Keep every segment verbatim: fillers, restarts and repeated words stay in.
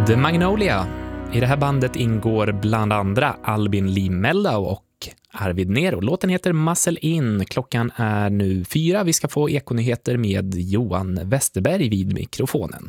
The Magnolia. I det här bandet ingår bland andra Albin Lee Meldau och Arvid Nero. Låten heter Muscle In. Klockan är nu fyra. Vi ska få ekonyheter med Johan Westerberg vid mikrofonen.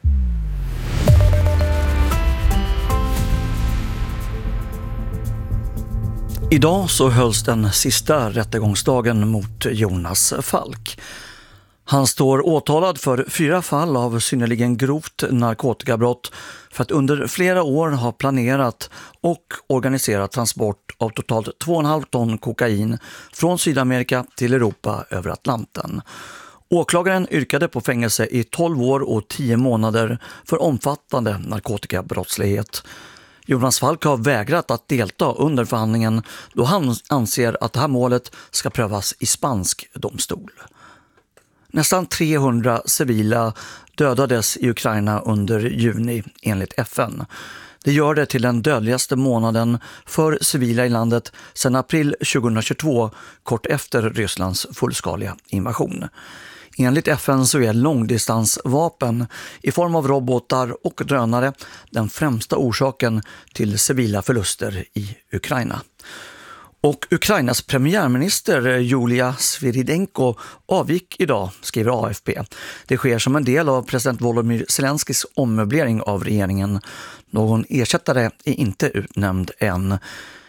Idag så hölls den sista rättegångsdagen mot Jonas Falk. Han står åtalad för fyra fall av synnerligen grovt narkotikabrott för att under flera år ha planerat och organiserat transport av totalt två komma fem ton kokain från Sydamerika till Europa över Atlanten. Åklagaren yrkade på fängelse i tolv år och tio månader för omfattande narkotikabrottslighet. Jonas Falk har vägrat att delta under förhandlingen då han anser att det här målet ska prövas i spansk domstol. Nästan trehundra civila dödades i Ukraina under juni enligt F N. Det gör det till den dödligaste månaden för civila i landet sedan april tjugohundratjugotvå, kort efter Rysslands fullskaliga invasion. Enligt F N så är långdistansvapen i form av robotar och drönare den främsta orsaken till civila förluster i Ukraina. Och Ukrainas premiärminister Julia Sviridenko avgick idag, skriver A F P. Det sker som en del av president Volodymyr Zelenskis ommöblering av regeringen. Någon ersättare är inte utnämnd än.